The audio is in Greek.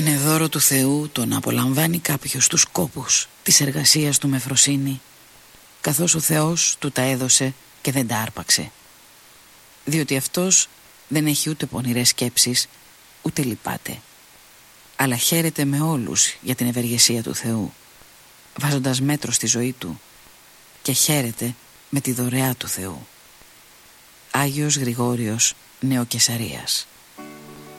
Είναι δώρο του Θεού το να απολαμβάνει κάποιος τους κόπους της εργασίας του με φροσύνη, καθώς ο Θεός του τα έδωσε και δεν τα άρπαξε. Διότι αυτός δεν έχει ούτε πονηρές σκέψεις, ούτε λυπάται, αλλά χαίρεται με όλους για την ευεργεσία του Θεού, βάζοντας μέτρο στη ζωή του, και χαίρεται με τη δωρεά του Θεού. Άγιος Γρηγόριος Νεοκεσαρίας.